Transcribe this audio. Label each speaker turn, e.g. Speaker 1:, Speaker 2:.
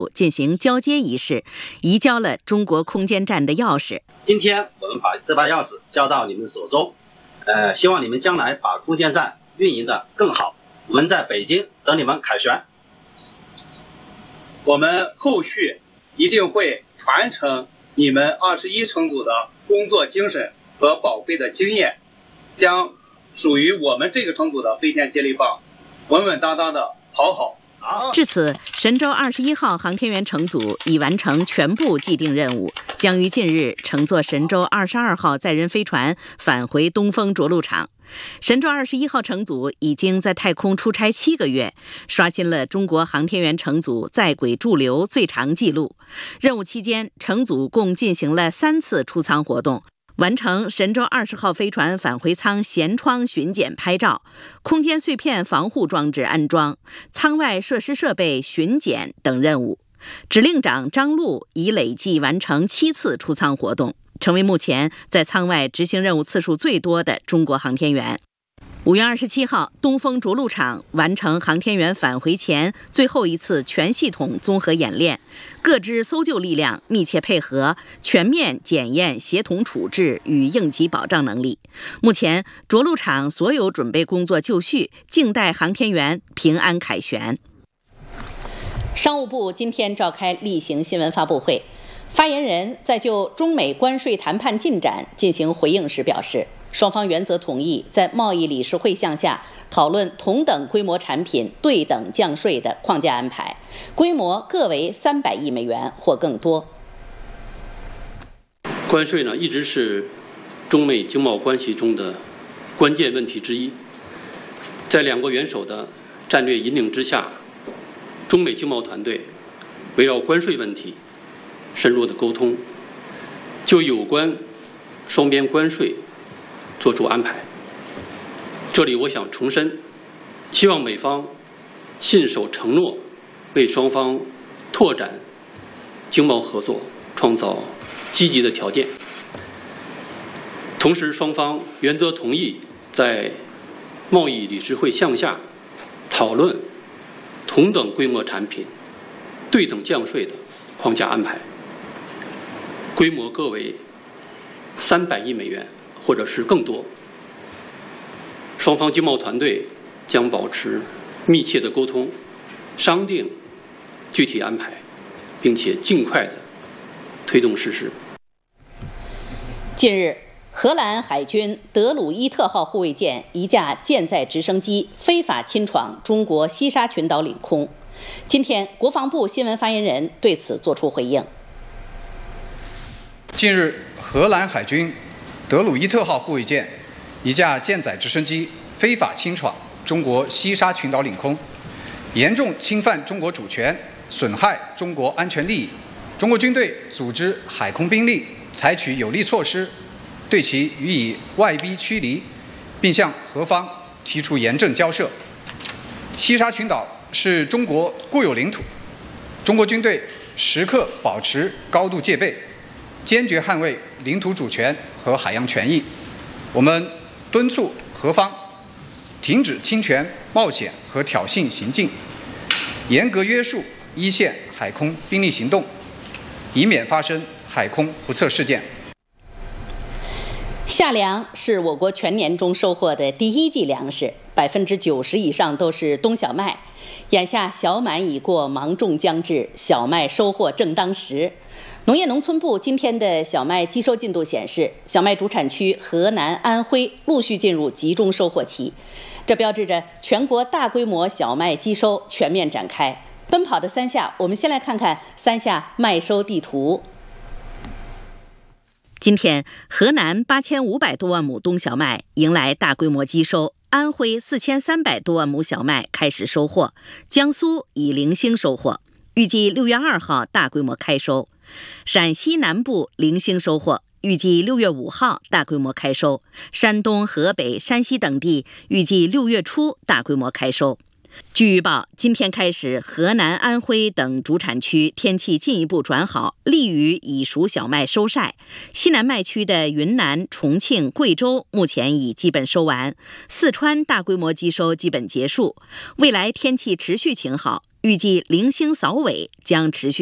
Speaker 1: 进行交接仪式，移交了中国空间站的钥匙。
Speaker 2: 今天我们把这把钥匙交到你们手中，希望你们将来把空间站运营的更好。我们在北京等你们凯旋。
Speaker 3: 我们后续一定会传承你们21乘组的工作精神和宝贵的经验，将属于我们这个乘组的飞天接力棒稳稳当当的跑好。
Speaker 1: 至此，神舟21号航天员乘组已完成全部既定任务，将于近日乘坐神舟22号载人飞船返回东风着陆场。神舟21号乘组已经在太空出差7个月，刷新了中国航天员乘组在轨驻留最长纪录。任务期间，乘组共进行了3次出舱活动，完成神舟20号飞船返回舱舷窗巡检拍照、空间碎片防护装置安装、舱外设施设备巡检等任务。指令长张璐已累计完成7次出舱活动，成为目前在舱外执行任务次数最多的中国航天员。5月27号，东风着陆场完成航天员返回前最后一次全系统综合演练，各支搜救力量密切配合，全面检验协同处置与应急保障能力。目前，着陆场所有准备工作就绪，静待航天员平安凯旋。商务部今天召开例行新闻发布会，发言人在就中美关税谈判进展进行回应时表示，双方原则同意在贸易理事会项下讨论同等规模产品对等降税的框架安排，规模各为300亿美元或更多。
Speaker 4: 关税一直是中美经贸关系中的关键问题之一，在两国元首的战略引领之下，中美经贸团队围绕关税问题深入的沟通，就有关双边关税做出安排。这里我想重申，希望美方信守承诺，为双方拓展经贸合作创造积极的条件。同时，双方原则同意在贸易理事会项下讨论同等规模产品对等降税的框架安排，规模各为300亿美元或者是更多。双方经贸团队将保持密切的沟通，商定具体安排，并且尽快的推动实施。
Speaker 1: 近日，荷兰海军德鲁伊特号护卫舰一架舰载直升机非法侵闯中国西沙群岛领空。今天，国防部新闻发言人对此作出回应。
Speaker 5: 近日，荷兰海军德鲁伊特号护卫舰一架舰载直升机非法侵闯中国西沙群岛领空，严重侵犯中国主权，损害中国安全利益。中国军队组织海空兵力采取有力措施，对其予以外逼驱离，并向荷方提出严正交涉。西沙群岛是中国固有领土，中国军队时刻保持高度戒备，坚决捍卫领土主权和海洋权益。我们敦促荷方停止侵权、冒险和挑衅行径，严格约束一线海空兵力行动，以免发生海空不测事件。
Speaker 1: 夏粮是我国全年中收获的第一季粮食，90%以上都是冬小麦。眼下小满已过，芒种将至，小麦收获正当时。农业农村部今天的小麦机收进度显示，小麦主产区河南、安徽陆续进入集中收获期，这标志着全国大规模小麦机收全面展开。奔跑的三夏，我们先来看看三夏麦收地图。今天，河南8500多万亩冬小麦迎来大规模机收，安徽4300多万亩小麦开始收获，江苏已零星收获，预计6月2号大规模开收。陕西南部零星收获，预计6月5号大规模开收。山东、河北、山西等地预计6月初大规模开收。 据预报，今天开始，河南、安徽等主产区天气进一步转好，利于已熟小麦收晒。西南麦区的云南、重庆、贵州目前已基本收完，四川大规模机收基本结束。未来天气持续晴好，预计零星扫尾将持续